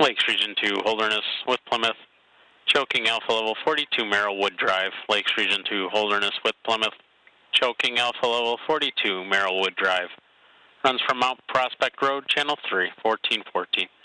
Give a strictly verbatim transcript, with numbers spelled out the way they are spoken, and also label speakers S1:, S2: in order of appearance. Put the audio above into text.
S1: Lakes Region two, Holderness with Plymouth. Choking Alpha Level forty-two, Merrillwood Drive. Lakes Region two, Holderness with Plymouth. Choking Alpha Level forty-two, Merrillwood Drive. Runs from Mount Prospect Road, Channel three, fourteen fourteen.